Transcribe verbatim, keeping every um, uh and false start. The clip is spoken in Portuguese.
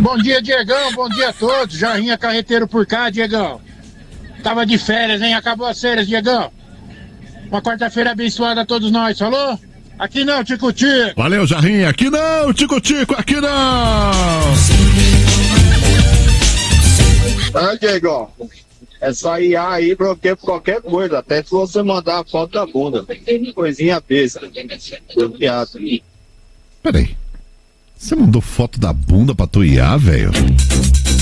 Bom dia, Diegão, bom dia a todos. Jarrinha carreteiro por cá, Diegão. Tava de férias, hein? Acabou as férias, Diegão. Uma quarta-feira abençoada a todos nós, falou? Aqui não, Tico-Tico. Valeu, Jarrinha. Aqui não, Tico-Tico, aqui não. Ah, Diego, é só ir aí bloqueio por qualquer coisa, até se você mandar a foto da bunda. Coisinha besta. Peraí. Você mandou foto da bunda pra tu ir, velho?